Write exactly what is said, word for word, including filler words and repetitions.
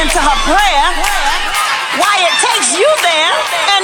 to her prayer. Why it takes you there